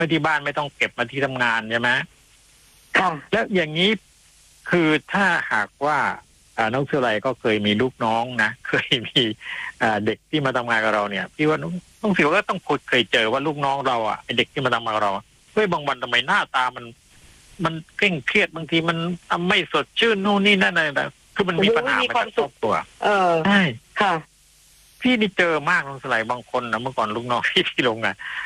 ไม่ที่บ้านไม่ต้องเก็บมาที่ทำงานใช่ไหมค่ะแล้วอย่างนี้คือถ้าหากว่าน้องเสือไรก็เคยมีลูกน้องนะ เคยมีเด็กที่มาทำงานกับเราเนี่ยพี่ว่าน้องเสือก็ต้องเคยเจอว่าลูกน้องเราไอเด็กที่มาทำงานกับเราเฮ้ยบางวันทำไมหน้าตามันเคร่งเครียดบางทีมันไม่สดชื่นนู่นนี่นั่นอะไรคือมันมีปัญหามาจากครอบครัวใช่ค่ะพี่นี่เจอมากน้องเสือไรบางคนนะเมื่อก่อนลูกน้องที่โรงงาน